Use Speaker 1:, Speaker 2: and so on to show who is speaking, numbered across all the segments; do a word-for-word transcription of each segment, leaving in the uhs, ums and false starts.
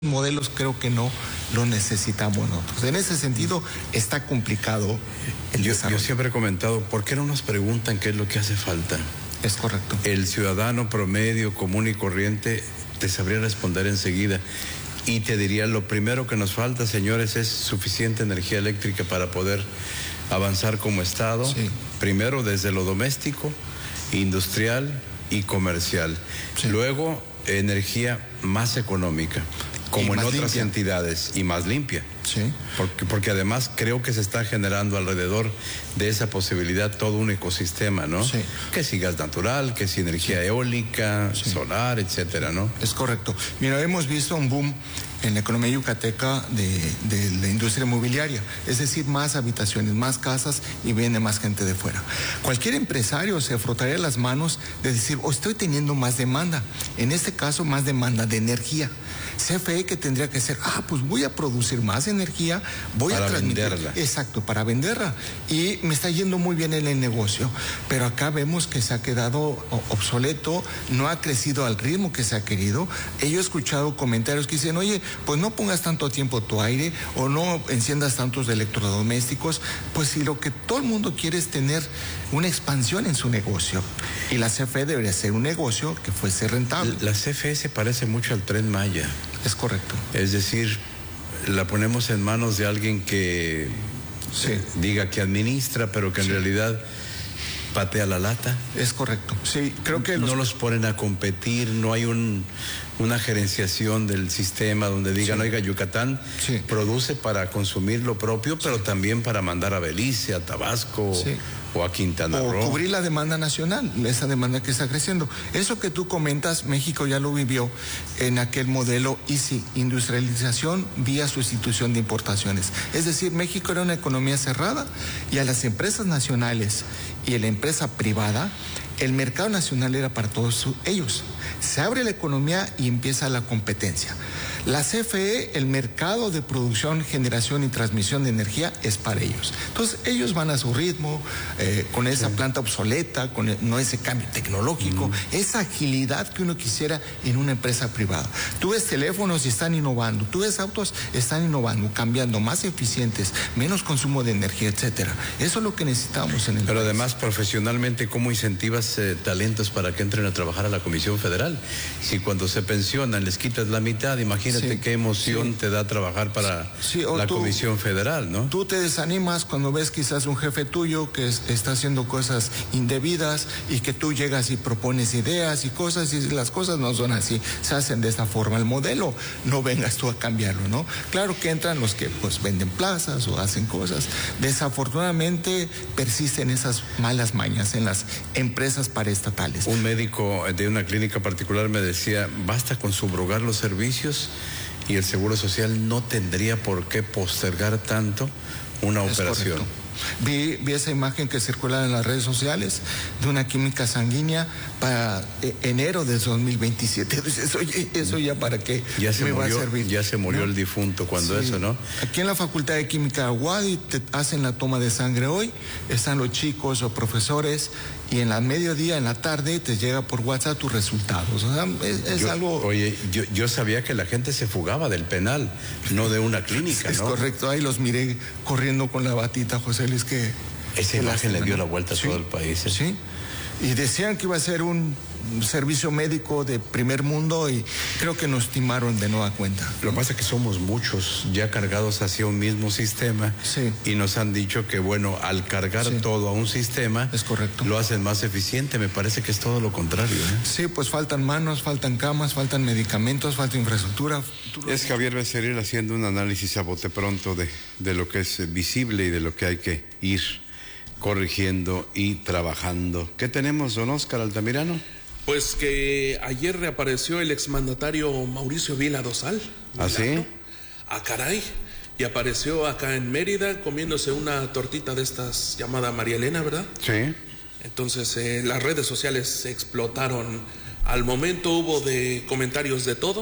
Speaker 1: modelos creo que no lo necesitamos nosotros. En ese sentido está complicado el
Speaker 2: yo,
Speaker 1: desarrollo.
Speaker 2: Yo siempre he comentado, ¿por qué no nos preguntan qué es lo que hace falta?
Speaker 1: Es correcto.
Speaker 2: El ciudadano promedio, común y corriente te sabría responder enseguida y te diría, lo primero que nos falta, señores, es suficiente energía eléctrica para poder avanzar como Estado,
Speaker 1: sí.
Speaker 2: Primero desde lo doméstico, industrial y comercial. Sí. Luego, energía más económica, como en otras limpia. entidades, y más limpia.
Speaker 1: Sí.
Speaker 2: Porque, porque además creo que se está generando alrededor de esa posibilidad todo un ecosistema, ¿no? Sí. Que si gas natural, que si energía sí. eólica, sí. solar, etcétera, ¿no?
Speaker 1: Es correcto. Mira, hemos visto un boom en la economía yucateca de, de la industria inmobiliaria, es decir, más habitaciones, más casas y viene más gente de fuera. Cualquier empresario se frotaría las manos de decir, oh, estoy teniendo más demanda, en este caso más demanda de energía. C F E que tendría que ser, ah, pues voy a producir más energía, voy
Speaker 2: para
Speaker 1: a transmitir.
Speaker 2: venderla.
Speaker 1: Exacto, para venderla. Y me está yendo muy bien en el negocio, pero acá vemos que se ha quedado obsoleto, no ha crecido al ritmo que se ha querido. Yo he escuchado comentarios que dicen, oye, pues no pongas tanto tiempo tu aire o no enciendas tantos electrodomésticos, pues si lo que todo el mundo quiere es tener una expansión en su negocio. Y la C F E debería ser un negocio que fuese rentable.
Speaker 2: La C F E se parece mucho al Tren Maya.
Speaker 1: Es correcto.
Speaker 2: Es decir, la ponemos en manos de alguien que sí. diga que administra, pero que en sí. realidad patea la lata.
Speaker 1: Es correcto. Sí, creo que
Speaker 2: no
Speaker 1: los...
Speaker 2: los ponen a competir, no hay un una gerenciación del sistema donde digan, sí. oiga, Yucatán sí. produce para consumir lo propio, pero sí. también para mandar a Belice, a Tabasco sí. o a Quintana Roo.
Speaker 1: O cubrir la demanda nacional, esa demanda que está creciendo. Eso que tú comentas, México ya lo vivió en aquel modelo I C I, industrialización vía sustitución de importaciones. Es decir, México era una economía cerrada y a las empresas nacionales y a la empresa privada, el mercado nacional era para todos ellos. Se abre la economía y empieza la competencia. La C F E, el mercado de producción, generación y transmisión de energía es para ellos. Entonces, ellos van a su ritmo, eh, con esa sí. planta obsoleta, con el, no ese cambio tecnológico, mm. esa agilidad que uno quisiera en una empresa privada. Tú ves teléfonos y están innovando, tú ves autos, están innovando, cambiando, más eficientes, menos consumo de energía, etcétera. Eso es lo que necesitamos en el
Speaker 2: Pero
Speaker 1: país.
Speaker 2: Además, profesionalmente, ¿cómo incentivas eh, talentos para que entren a trabajar a la Comisión Federal? Si cuando se pensionan les quitas la mitad, imagínate sí, qué emoción sí. te da trabajar para sí, la tú, Comisión Federal, ¿no?
Speaker 1: Tú te desanimas cuando ves quizás un jefe tuyo que es, está haciendo cosas indebidas y que tú llegas y propones ideas y cosas y las cosas no son así, se hacen de esta forma. El modelo, no vengas tú a cambiarlo, ¿no? Claro que entran los que pues venden plazas o hacen cosas. Desafortunadamente persisten esas malas mañas en las empresas paraestatales.
Speaker 2: Un médico de una clínica particular me decía, basta con subrogar los servicios y el Seguro Social no tendría por qué postergar tanto una es operación.
Speaker 1: Correcto. Vi, vi esa imagen que circula en las redes sociales de una química sanguínea para eh, enero de dos mil veintisiete. Entonces, oye, eso ya para qué
Speaker 2: ya se
Speaker 1: me
Speaker 2: murió,
Speaker 1: va a servir.
Speaker 2: Ya se murió, ¿no? El difunto cuando sí. eso, ¿no?
Speaker 1: Aquí en la Facultad de Química de Aguadi te hacen la toma de sangre hoy, están los chicos o profesores y en la mediodía, en la tarde, te llega por WhatsApp tus resultados. O sea, es, es
Speaker 2: yo,
Speaker 1: algo...
Speaker 2: Oye, yo, yo sabía que la gente se fugaba del penal, no de una clínica,
Speaker 1: es
Speaker 2: ¿no?
Speaker 1: Es correcto, ahí los miré corriendo con la batita, José Luis, que...
Speaker 2: Esa imagen le dio la vuelta a
Speaker 1: sí,
Speaker 2: todo el país. ¿eh?
Speaker 1: Sí, y decían que iba a ser un servicio médico de primer mundo y creo que nos timaron de nueva cuenta.
Speaker 2: Lo que pasa es que somos muchos ya cargados hacia un mismo sistema
Speaker 1: sí.
Speaker 2: y nos han dicho que, bueno, al cargar sí. todo a un sistema,
Speaker 1: es correcto.
Speaker 2: Lo hacen más eficiente. Me parece que es todo lo contrario. ¿eh?
Speaker 1: Sí, pues faltan manos, faltan camas, faltan medicamentos, falta infraestructura.
Speaker 2: Es Javier Becerril haciendo un análisis a bote pronto de, de lo que es visible y de lo que hay que ir corrigiendo y trabajando. ¿Qué tenemos, don Óscar Altamirano?
Speaker 3: Pues que ayer reapareció el exmandatario Mauricio Vila Dosal.
Speaker 2: ¿Ah, sí?
Speaker 3: Ah, caray. Y apareció acá en Mérida comiéndose una tortita de estas llamada María Elena, ¿verdad?
Speaker 2: Sí.
Speaker 3: Entonces eh, las redes sociales se explotaron. Al momento hubo de comentarios de todo.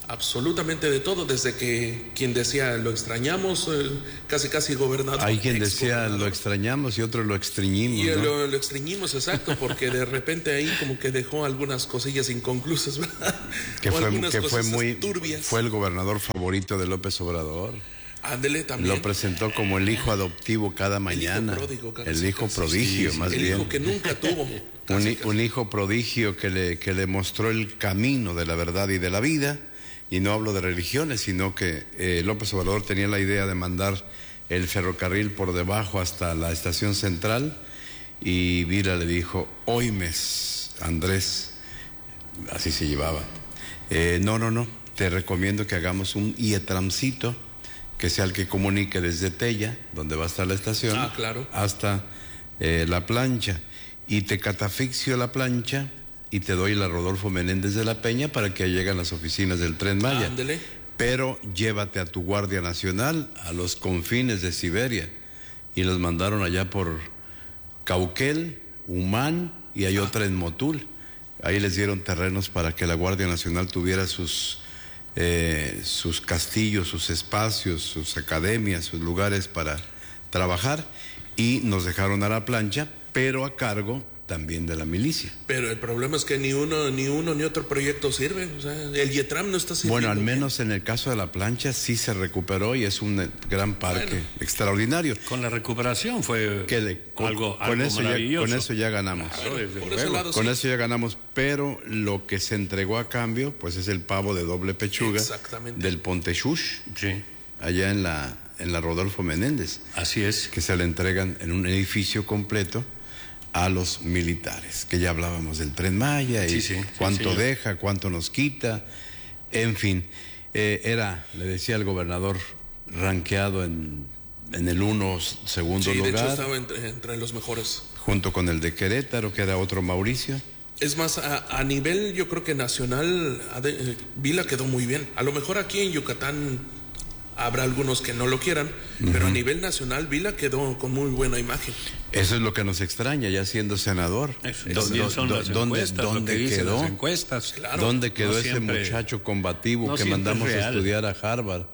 Speaker 3: absolutamente de todo, desde que quien decía lo extrañamos, eh, casi casi gobernador.
Speaker 2: Hay quien decía lo extrañamos y otros lo extrañimos.
Speaker 3: Y
Speaker 2: ¿no?
Speaker 3: lo, lo extrañimos, exacto, porque de repente ahí como que dejó algunas cosillas inconclusas, ¿verdad?
Speaker 2: Que, fue, que fue muy
Speaker 3: turbias.
Speaker 2: Fue el gobernador favorito de López Obrador.
Speaker 3: Ándele también.
Speaker 2: Lo presentó como el hijo adoptivo cada mañana. El hijo pródigo, cada El hijo prodigio, sí, sí, más
Speaker 3: el
Speaker 2: bien.
Speaker 3: El hijo que nunca tuvo.
Speaker 2: Casi, un, casi. un hijo prodigio que le, que le mostró el camino de la verdad y de la vida. Y no hablo de religiones, sino que eh, López Obrador tenía la idea de mandar el ferrocarril por debajo hasta la estación central. Y Vila le dijo, oimes, Andrés, así se llevaba. Eh, no, no, no, te recomiendo que hagamos un ietramcito, que sea el que comunique desde Tella, donde va a estar la estación,
Speaker 3: ah, claro.
Speaker 2: hasta eh, la plancha. Y te catafixio la plancha y te doy la Rodolfo Menéndez de la Peña para que lleguen las oficinas del Tren Maya.
Speaker 3: Ándele.
Speaker 2: Pero llévate a tu Guardia Nacional a los confines de Siberia. Y los mandaron allá por Cauquel, Humán y hay ah. otra en Motul. Ahí les dieron terrenos para que la Guardia Nacional tuviera sus, eh, sus castillos, sus espacios, sus academias, sus lugares para trabajar. Y nos dejaron a la plancha, pero a cargo también de la milicia.
Speaker 3: Pero el problema es que ni uno ni uno ni otro proyecto sirve, o sea, el Yetram no está sirviendo.
Speaker 2: Bueno, al
Speaker 3: bien.
Speaker 2: menos en el caso de la plancha sí se recuperó y es un gran parque bueno, extraordinario.
Speaker 4: Con la recuperación fue
Speaker 2: que le, con,
Speaker 4: algo,
Speaker 2: con
Speaker 4: algo
Speaker 2: eso
Speaker 4: maravilloso.
Speaker 2: Ya, con eso ya ganamos.
Speaker 3: Claro, por
Speaker 2: ese
Speaker 3: lado,
Speaker 2: con
Speaker 3: sí.
Speaker 2: eso ya ganamos, pero lo que se entregó a cambio, pues es el pavo de doble pechuga del Pontexuch,
Speaker 4: sí.
Speaker 2: allá en la en la Rodolfo Menéndez.
Speaker 4: Así es.
Speaker 2: Que se le entregan en un edificio completo a los militares, que ya hablábamos del Tren Maya y sí, sí, cuánto sí, deja, cuánto nos quita, en fin, eh, era, le decía al gobernador, rankeado en, en el uno segundo
Speaker 3: sí,
Speaker 2: lugar.
Speaker 3: De hecho estaba entre, entre los mejores.
Speaker 2: Junto con el de Querétaro, que era otro Mauricio.
Speaker 3: Es más, a, a nivel, yo creo que nacional, de, eh, Vila quedó muy bien. A lo mejor aquí en Yucatán habrá algunos que no lo quieran, uh-huh. pero a nivel nacional Vila quedó con muy buena imagen.
Speaker 2: Eso es lo que nos extraña, ya siendo senador.
Speaker 4: ¿Dónde son las encuestas?
Speaker 2: ¿Dónde quedó?
Speaker 4: Las encuestas?
Speaker 2: Claro. ¿Dónde quedó no ese siempre, muchacho combativo no que mandamos a estudiar a Harvard?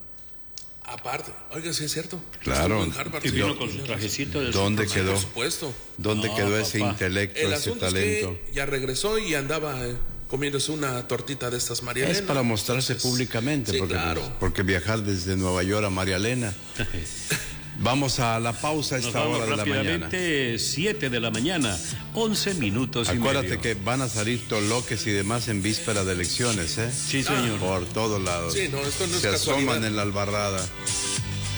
Speaker 3: Aparte, oiga, sí es cierto.
Speaker 2: Claro.
Speaker 4: En Harvard, y vino sí, con su trajecito de
Speaker 2: ¿Dónde
Speaker 4: su
Speaker 2: quedó?
Speaker 3: Por supuesto.
Speaker 2: ¿Dónde no, quedó ese papá. intelecto,
Speaker 3: El
Speaker 2: ese talento?
Speaker 3: Es que ya regresó y andaba eh, comiéndose una tortita de estas María Elena.
Speaker 2: Es para mostrarse Entonces, públicamente,
Speaker 3: sí,
Speaker 2: porque,
Speaker 3: claro.
Speaker 2: porque viajar desde Nueva York a María Elena. Vamos a la pausa a esta hora de la mañana.
Speaker 4: siete de la mañana, once minutos y
Speaker 2: Acuérdate
Speaker 4: medio.
Speaker 2: que van a salir toloques y demás en víspera de elecciones, ¿eh?
Speaker 4: Sí, señor.
Speaker 2: Por todos lados.
Speaker 3: Sí, no, esto no
Speaker 2: Se
Speaker 3: es
Speaker 2: asoman
Speaker 3: casualidad.
Speaker 2: en la albarrada.